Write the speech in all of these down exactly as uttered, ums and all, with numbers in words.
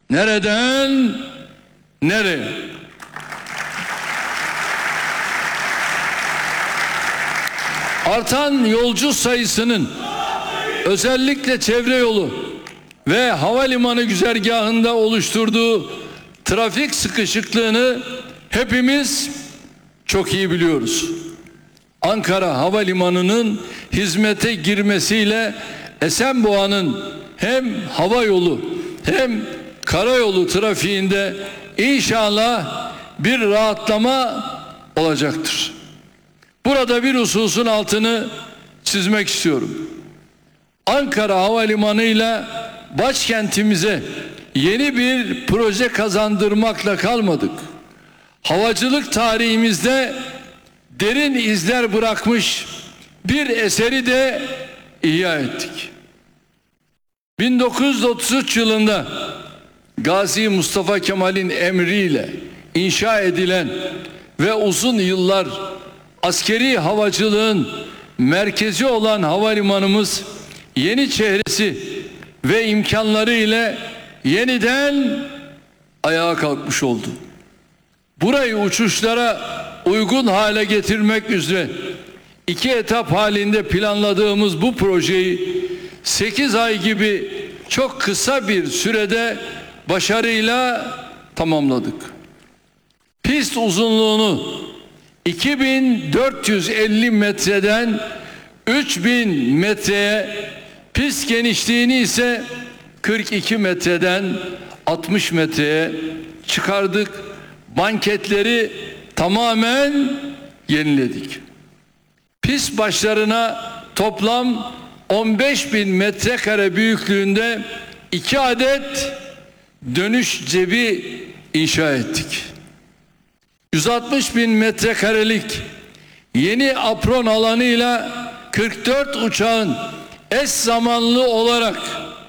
Nereden nereye? Artan yolcu sayısının özellikle çevre yolu ve havalimanı güzergahında oluşturduğu trafik sıkışıklığını hepimiz çok iyi biliyoruz. Ankara Havalimanı'nın hizmete girmesiyle Esenboğa'nın hem hava yolu hem karayolu trafiğinde inşallah bir rahatlama olacaktır. Burada bir hususun altını çizmek istiyorum. Ankara Havalimanı'yla başkentimize yeni bir proje kazandırmakla kalmadık. Havacılık tarihimizde derin izler bırakmış bir eseri de ihya ettik. bin dokuz yüz otuz üç yılında Gazi Mustafa Kemal'in emriyle inşa edilen ve uzun yıllar askeri havacılığın merkezi olan havalimanımız yeni çehresi ve imkanları ile yeniden ayağa kalkmış oldu. Burayı uçuşlara uygun hale getirmek üzere iki etap halinde planladığımız bu projeyi sekiz ay gibi çok kısa bir sürede başarıyla tamamladık. Pist uzunluğunu iki bin dört yüz elli metreden üç bin metreye, pist genişliğini ise kırk iki metreden altmış metreye çıkardık. Banketleri tamamen yeniledik. Pist başlarına toplam on beş bin metrekare büyüklüğünde iki adet dönüş cebi inşa ettik. yüz altmış bin metrekarelik yeni apron alanıyla kırk dört uçağın eş zamanlı olarak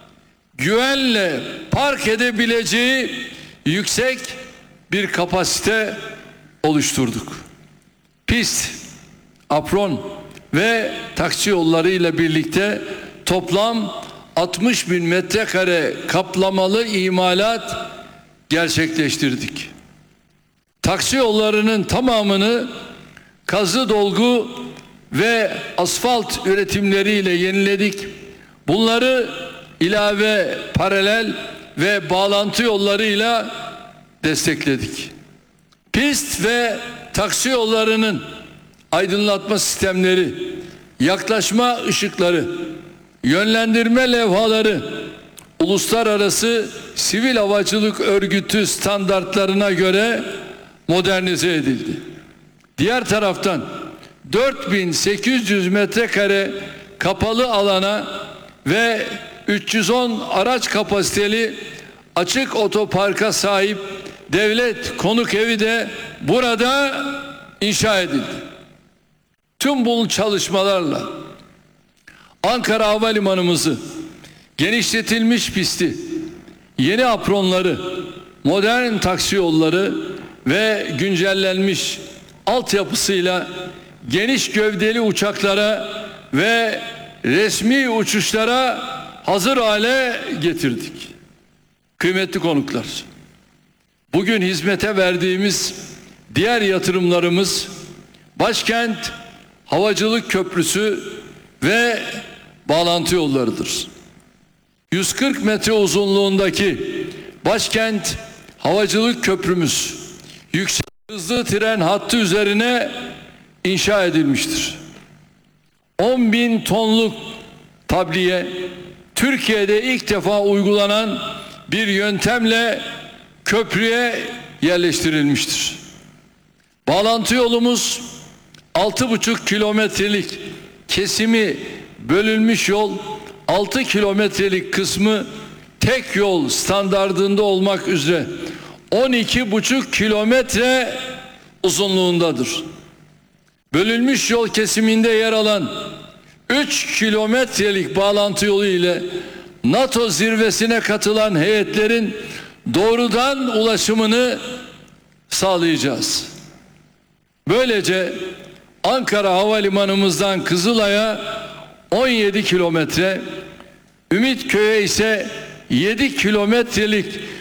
güvenle park edebileceği yüksek bir kapasite oluşturduk. Pist, apron ve taksi yolları ile birlikte toplam altmış bin metrekare kaplamalı imalat gerçekleştirdik. Taksi yollarının tamamını kazı dolgu ve asfalt üretimleriyle yeniledik. Bunları ilave paralel ve bağlantı yollarıyla destekledik. Pist ve taksi yollarının aydınlatma sistemleri, yaklaşma ışıkları, yönlendirme levhaları uluslararası sivil havacılık örgütü standartlarına göre modernize edildi. Diğer taraftan dört bin sekiz yüz metrekare kapalı alana ve üç yüz on araç kapasiteli açık otoparka sahip devlet konuk evi de burada inşa edildi. Tüm bu çalışmalarla Ankara Havalimanımızı, genişletilmiş pisti, yeni apronları, modern taksi yolları ve güncellenmiş altyapısıyla geniş gövdeli uçaklara ve resmi uçuşlara hazır hale getirdik. Kıymetli konuklar, bugün hizmete verdiğimiz diğer yatırımlarımız Başkent Havacılık Köprüsü ve bağlantı yollarıdır. yüz kırk metre uzunluğundaki Başkent Havacılık Köprümüz yüksek hızlı tren hattı üzerine inşa edilmiştir. on bin tonluk tabliye Türkiye'de ilk defa uygulanan bir yöntemle köprüye yerleştirilmiştir. Bağlantı yolumuz altı buçuk kilometrelik kesimi bölünmüş yol, altı kilometrelik kısmı tek yol standardında olmak üzere on iki buçuk kilometre uzunluğundadır. Bölünmüş yol kesiminde yer alan üç kilometrelik bağlantı yolu ile NATO zirvesine katılan heyetlerin doğrudan ulaşımını sağlayacağız. Böylece Ankara Havalimanımızdan Kızılay'a on yedi kilometre, Ümitköy'e ise yedi kilometrelik